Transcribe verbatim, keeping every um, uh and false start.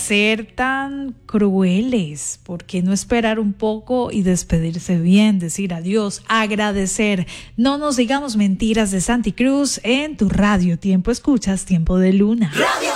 ser tan crueles? ¿Por qué no esperar un poco y despedirse bien, decir adiós, agradecer? No nos digamos mentiras de Santi Cruz en tu radio. Tiempo escuchas, tiempo de luna. Radio